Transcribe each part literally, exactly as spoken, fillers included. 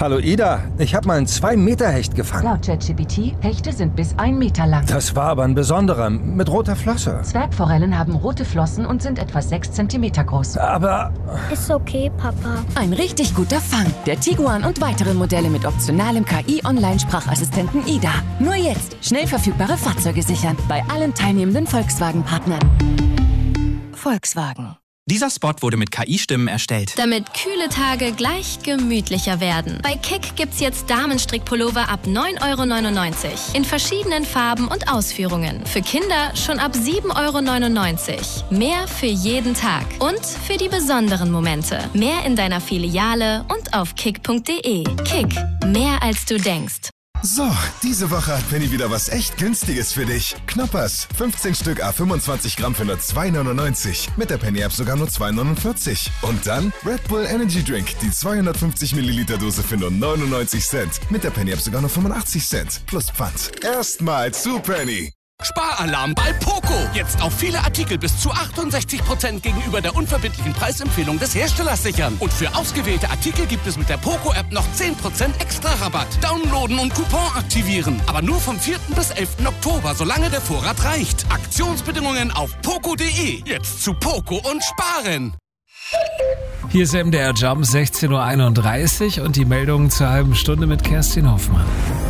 Hallo Ida, ich habe mal einen zwei Meter Hecht gefangen. Laut ChatGPT, Hechte sind bis ein Meter lang. Das war aber ein besonderer, mit roter Flosse. Zwergforellen haben rote Flossen und sind etwa sechs Zentimeter groß. Aber... Ist okay, Papa. Ein richtig guter Fang. Der Tiguan und weitere Modelle mit optionalem K I-Online-Sprachassistenten Ida. Nur jetzt schnell verfügbare Fahrzeuge sichern. Bei allen teilnehmenden Volkswagen-Partnern. Volkswagen. Dieser Spot wurde mit K I-Stimmen erstellt. Damit kühle Tage gleich gemütlicher werden. Bei Kick gibt's jetzt Damenstrickpullover ab neun Euro neunundneunzig. In verschiedenen Farben und Ausführungen. Für Kinder schon ab sieben Euro neunundneunzig. Mehr für jeden Tag. Und für die besonderen Momente. Mehr in deiner Filiale und auf kick punkt de. Kick. Mehr als du denkst. So, diese Woche hat Penny wieder was echt Günstiges für dich. Knoppers, fünfzehn Stück à fünfundzwanzig Gramm für nur zwei neunundneunzig. Mit der Penny-App sogar nur zwei neunundvierzig. Und dann Red Bull Energy Drink, die zweihundertfünfzig Milliliter Dose für nur neunundneunzig Cent. Mit der Penny-App sogar nur fünfundachtzig Cent. Plus Pfand. Erstmal zu Penny. Sparalarm bei Poco. Jetzt auf viele Artikel bis zu achtundsechzig Prozent gegenüber der unverbindlichen Preisempfehlung des Herstellers sichern. Und für ausgewählte Artikel gibt es mit der Poco-App noch zehn Prozent extra Rabatt. Downloaden und Coupon aktivieren. Aber nur vom vierten bis elften Oktober, solange der Vorrat reicht. Aktionsbedingungen auf poco punkt de. Jetzt zu Poco und sparen. Hier ist M D R Jump, sechzehn Uhr einunddreißig und die Meldungen zur halben Stunde mit Kerstin Hoffmann.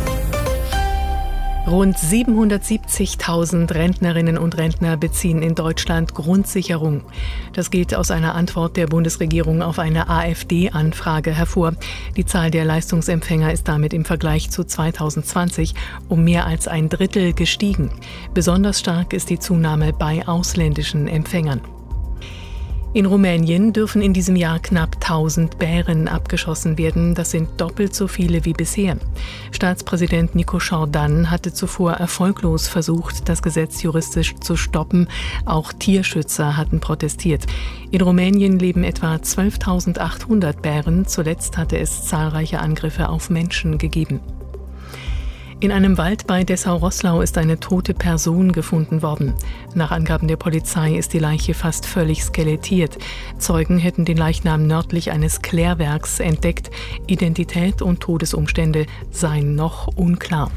Rund siebenhundertsiebzigtausend Rentnerinnen und Rentner beziehen in Deutschland Grundsicherung. Das geht aus einer Antwort der Bundesregierung auf eine A f D-Anfrage hervor. Die Zahl der Leistungsempfänger ist damit im Vergleich zu zweitausendzwanzig um mehr als ein Drittel gestiegen. Besonders stark ist die Zunahme bei ausländischen Empfängern. In Rumänien dürfen in diesem Jahr knapp tausend Bären abgeschossen werden. Das sind doppelt so viele wie bisher. Staatspräsident Nicu Jordan hatte zuvor erfolglos versucht, das Gesetz juristisch zu stoppen. Auch Tierschützer hatten protestiert. In Rumänien leben etwa zwölftausendachthundert Bären. Zuletzt hatte es zahlreiche Angriffe auf Menschen gegeben. In einem Wald bei Dessau-Roßlau ist eine tote Person gefunden worden. Nach Angaben der Polizei ist die Leiche fast völlig skelettiert. Zeugen hätten den Leichnam nördlich eines Klärwerks entdeckt. Identität und Todesumstände seien noch unklar.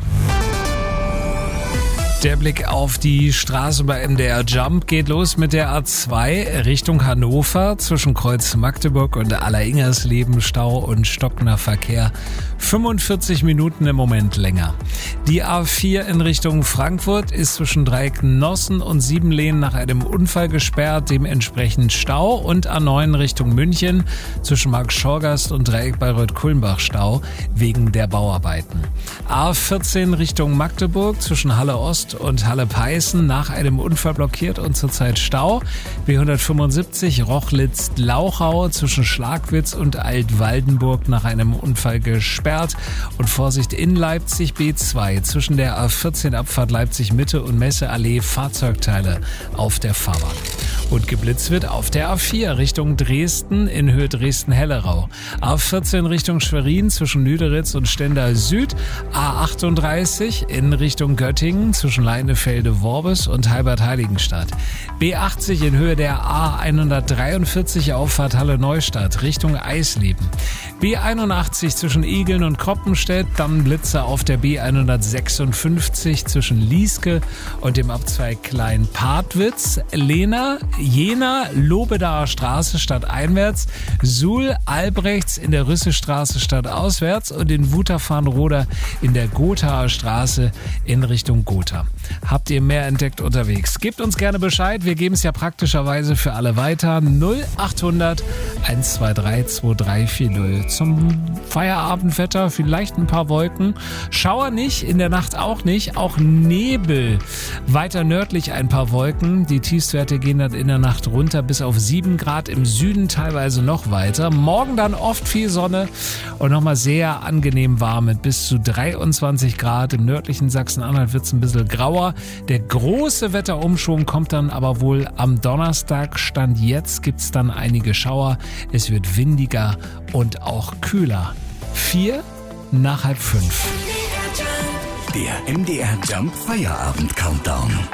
Der Blick auf die Straße bei M D R Jump geht los mit der A zwei Richtung Hannover zwischen Kreuz Magdeburg und Alleringers-Leben, Stau und stockender Verkehr. fünfundvierzig Minuten im Moment länger. Die A vier in Richtung Frankfurt ist zwischen Dreieck-Nossen und Siebenlehn nach einem Unfall gesperrt, dementsprechend Stau, und A neun Richtung München zwischen Markt-Schorgast und Dreieck Bayreuth-Kulmbach Stau wegen der Bauarbeiten. A vierzehn Richtung Magdeburg zwischen Halle Ost und Halle-Peißen nach einem Unfall blockiert und zurzeit Stau. B hundertfünfundsiebzig Rochlitz-Lauchau zwischen Schlagwitz und Altwaldenburg nach einem Unfall gesperrt. Und Vorsicht in Leipzig B zwei zwischen der A vierzehn Abfahrt Leipzig-Mitte und Messeallee Fahrzeugteile auf der Fahrbahn. Und geblitzt wird auf der A vier Richtung Dresden in Höhe Dresden-Hellerau. A vierzehn Richtung Schwerin zwischen Lüderitz und Stendal Süd. A achtunddreißig in Richtung Göttingen zwischen Leinefelde-Worbis und Halbert-Heiligenstadt. B achtzig in Höhe der A hundertdreiundvierzig Auffahrt Halle-Neustadt Richtung Eisleben. B einundachtzig zwischen Igeln und Koppenstedt, dann Blitzer auf der B hundertsechsundfünfzig zwischen Lieske und dem Abzweig Klein-Partwitz, Lena, Jena, Lobedaer Straße stadteinwärts, Suhl, Albrechts in der Rüssestraße stadtauswärts und in Wutterfahnroda in der Gothaer Straße in Richtung Gotha. Habt ihr mehr entdeckt unterwegs? Gebt uns gerne Bescheid, wir geben es ja praktischerweise für alle weiter. null achthundert hundertzweiundzwanzig zweitausenddreihundertvierzig zum Feierabendwetter, vielleicht ein paar Wolken. Schauer nicht, in der Nacht auch nicht, auch Nebel. Weiter nördlich ein paar Wolken. Die Tiefstwerte gehen dann in der Nacht runter bis auf sieben Grad, im Süden teilweise noch weiter. Morgen dann oft viel Sonne und nochmal sehr angenehm warm mit bis zu dreiundzwanzig Grad. Im nördlichen Sachsen-Anhalt wird es ein bisschen grauer. Der große Wetterumschwung kommt dann aber wohl am Donnerstag. Stand jetzt gibt es dann einige Schauer. Es wird windiger und auch kühler. Vier nach halb fünf. Der M D R Jump Feierabend Countdown.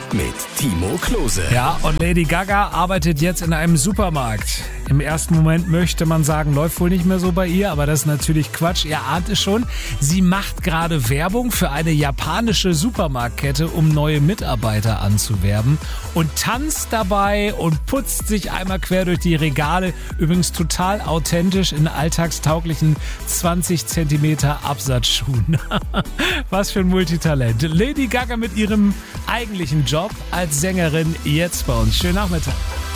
mit Timo Klose. Ja, und Lady Gaga arbeitet jetzt in einem Supermarkt. Im ersten Moment möchte man sagen, läuft wohl nicht mehr so bei ihr, aber das ist natürlich Quatsch. Ihr ahnt es schon. Sie macht gerade Werbung für eine japanische Supermarktkette, um neue Mitarbeiter anzuwerben und tanzt dabei und putzt sich einmal quer durch die Regale. Übrigens total authentisch in alltagstauglichen zwanzig Zentimeter Absatzschuhen. Was für ein Multitalent. Lady Gaga mit ihrem eigentlichen Job als Sängerin jetzt bei uns. Schönen Nachmittag.